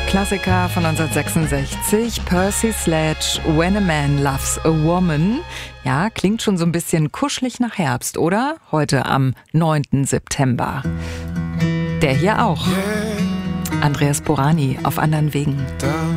Klassiker von 1966, Percy Sledge, When a Man Loves a Woman. Ja, klingt schon so ein bisschen kuschelig nach Herbst, oder? Heute am 9. September. Der hier auch. Andreas Borani, Auf anderen Wegen.